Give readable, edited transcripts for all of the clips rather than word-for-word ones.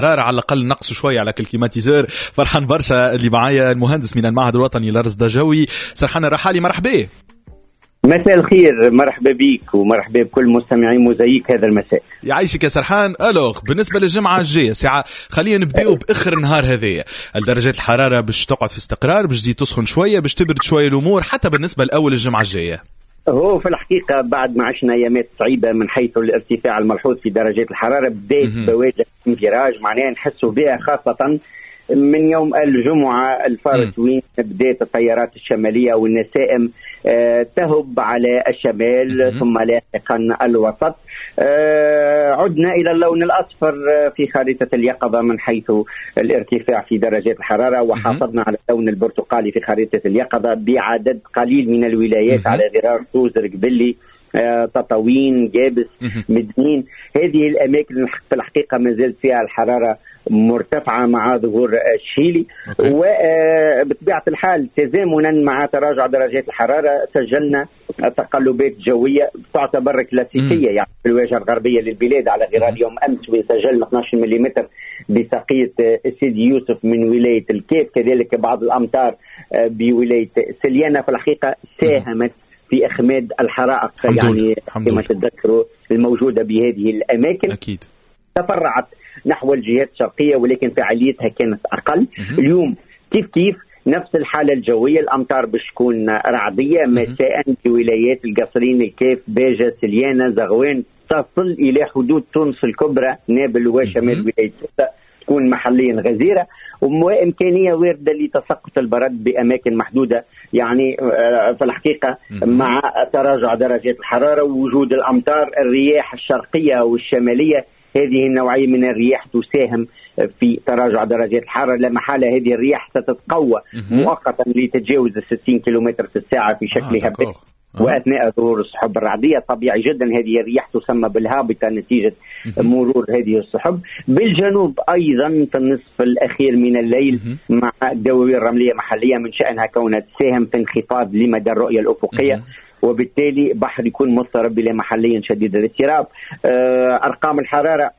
حرارة على الأقل نقص شوية على الكليماتيزور. فرحان برشا اللي معايا المهندس من المعهد الوطني للرصد الجوي سرحان الرحالي. مرحبا. مساء الخير، مرحبا بيك ومرحبا بكل مستمعي موزايك هذا المساء. يعيشك يا سرحان. ألوغ بالنسبة للجمعة الجاية ساعة خلينا نبداو بآخر نهار هذايا. درجات الحرارة باش تقعد في استقرار، باش تزيد تسخن شوية، باش تبرد شوية الأمور حتى بالنسبة لأول الجمعة الجاية. هو في الحقيقة بعد ما عشنا أيامات صعيبة من حيث الارتفاع الملحوظ في درجات الحرارة بدأت بواجه انفراج معناها نحسوا بها خاصة من يوم الجمعة الفارس وين بدأت الطيارات الشمالية والنسائم تهب على الشمال ثم لاحقا الوسط. عدنا إلى اللون الأصفر في خريطة اليقظة من حيث الارتفاع في درجات الحرارة، وحافظنا على اللون البرتقالي في خريطة اليقظة بعدد قليل من الولايات على غرار توزر قبلي تطاوين جابس مدنين. هذه الأماكن في الحقيقة ما زالت فيها الحرارة مرتفعة مع ظهور الشيلي، وبطبيعة الحال تزامنا مع تراجع درجات الحرارة سجلنا تقلبات جوية تعتبر كلاسيكية يعني في الواجهة الغربية للبلاد على غرار يوم أمس وسجلنا 12 ملم بساقية سيدي يوسف من ولاية الكيف، كذلك بعض الأمطار بولاية سليانة. في الحقيقة ساهمت في إخماد الحرائق يعني كما تتذكروا الموجودة بهذه الأماكن. أكيد تفرعت نحو الجهات الشرقية ولكن فعاليتها كانت أقل. اليوم كيف نفس الحالة الجوية، الأمطار باش تكون رعدية مساء في ولايات القصرين الكيف باجة سليانة زغوان تصل إلى حدود تونس الكبرى نابل وشمال ولاية تكون محليا غزيرة، وإمكانية واردة لتساقط البرد بأماكن محدودة يعني في الحقيقة مع تراجع درجات الحرارة ووجود الأمطار. الرياح الشرقية والشمالية هذه النوعية من الرياح تساهم في تراجع درجات الحرارة. لا محالة هذه الرياح ستتقوى مؤقتا لتتجاوز 60 كيلومتر في الساعة في شكل هبات وأثناء ظهور السحب الرعدية. طبيعي جدا هذه الرياح تسمى بالهابطة نتيجة مرور هذه السحب. بالجنوب أيضا في النصف الأخير من الليل مع دوائر رملية محلية من شأنها كونها تساهم في انخفاض لمدى الرؤية الأفقية، وبالتالي بحر يكون مضطرب إلى محليا شديد الاضطراب. أرقام الحرارة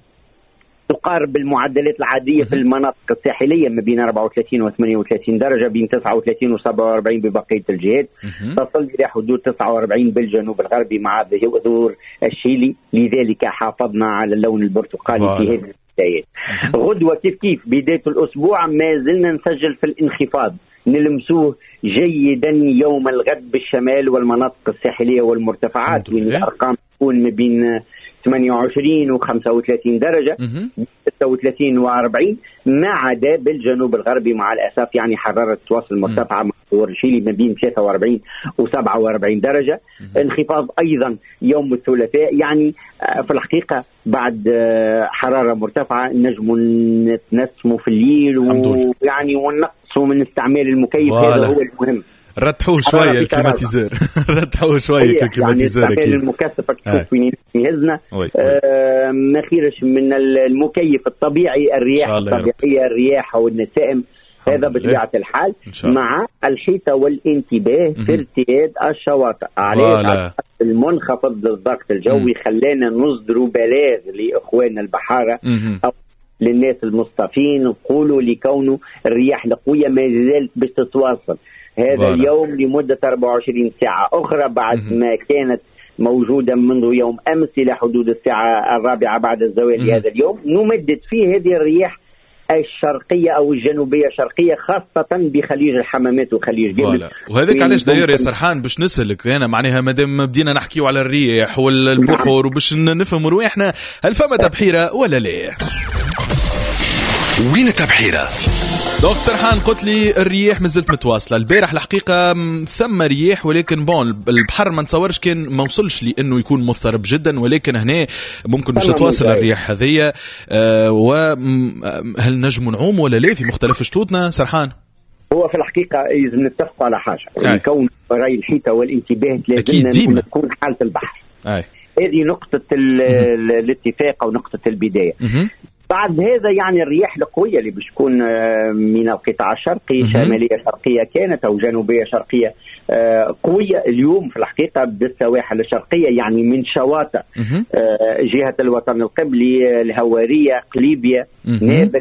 تقارب المعدلات العادية في المناطق الساحلية ما بين 34 و 38 درجة، بين 39 و 47 ببقية الجهات، تصل إلى حدود 49 بالجنوب الغربي مع ظهور الشيلي. لذلك حافظنا على اللون البرتقالي في هذه البدايات. غدوة كيف بداية الأسبوع ما زلنا نسجل في الانخفاض، نلمسوه جيدا يوم الغد بالشمال والمناطق الساحلية والمرتفعات وين الأرقام تكون ما بين 28 و 35 درجة 36 و 40 ما عدا بالجنوب الغربي مع الأسف يعني حرارة تواصل مرتفعة مع ظهور الشيلي ما بين 43 و 47 درجة. انخفاض أيضا يوم الثلاثاء يعني في الحقيقة بعد حرارة مرتفعة نجم نتنسموا في الليل ويعني ونقصوا من استعمال المكيف. هذا هو المهم. رتحوه شوية الكليماتيزور رتحوه شوية الكليماتيزور يعني استعمال المكثف تشوف وين يهزنا. ما خيرش من المكيف الطبيعي الرياح الطبيعية الرياح والنسائم. هذا بطبيعة الحال مع الحيطة والانتباه في ارتياد الشواطئ عليه المنخفض للضغط الجوي خلانا نصدر بلاغ لإخواننا البحارة أو للناس المصطفين نقولوا لكونه الرياح القوية ما زالت بتتواصل هذا اليوم لمدة 24 ساعة أخرى بعد ما كانت موجودة منذ يوم أمس إلى حدود الساعة 4 بعد الزوال هذا اليوم. نمدد فيه هذه الرياح الشرقية أو الجنوبية الشرقية خاصة بخليج الحمامات وخليج جبل. وهذاك علاش داير يا سرحان باش نسألك أنا معناها مادام بدينا نحكيو على الرياح والبحور وباش نفهم رواحنا هل فما تبحيرة ولا لا؟ وين التبحيرة؟ دوك سرحان قلت لي الرياح مازلت متواصله. البارح الحقيقه ثم رياح ولكن بون البحر ما نتصورش كان ما وصلش لانه يكون مضطرب جدا، ولكن هنا ممكن باش تتواصل الرياح هذيا. وهل نجم نعوم ولا لا في مختلف شطوطنا سرحان؟ هو في الحقيقه لازم نتفق على حاجه كون راي الحيطه والانتباه لازم تكون حاله البحر. هذه نقطه الاتفاق او نقطه البدايه. بعد هذا يعني الرياح القوية اللي بتكون من القطاع الشرقي شمالية شرقية كانت أو جنوبية شرقية قوية اليوم في الحقيقة بالسواحل الشرقية، يعني من شواطئ جهة الوطن القبلي، الهوارية، قليبية، نابل،